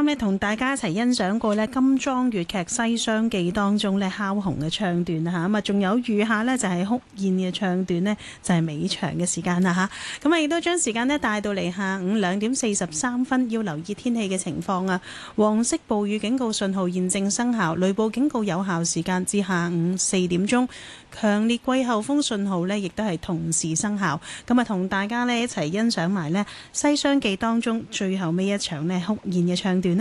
呢，同大家一齊欣賞過呢金裝粵劇《西廂記》當中呢敲紅嘅唱段嚇，咁啊仲有餘下呢，就係哭燕嘅唱段呢，就係尾場嘅時間啦嚇。咁啊亦都將時間呢帶到嚟下午2:43，要留意天氣嘅情況啊。黃色暴雨警告信號現正生效，雷暴警告有效時間至下午4點鐘。強烈季候風信號呢亦都係同時生效。咁啊，同大家呢一齊欣賞埋呢《西廂記》當中最後尾一場呢哭燕嘅唱段。